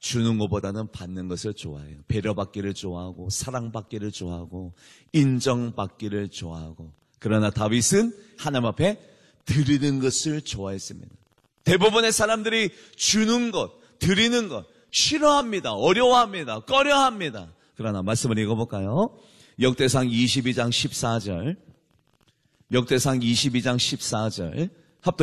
주는 것보다는 받는 것을 좋아해요. 배려받기를 좋아하고 사랑받기를 좋아하고 인정받기를 좋아하고, 그러나 다윗은 하나님 앞에 드리는 것을 좋아했습니다. 대부분의 사람들이 주는 것, 드리는 것 싫어합니다. 어려워합니다. 꺼려합니다. 그러나 말씀을 읽어볼까요? 역대상 22장 14절. 역대상 22장 14절.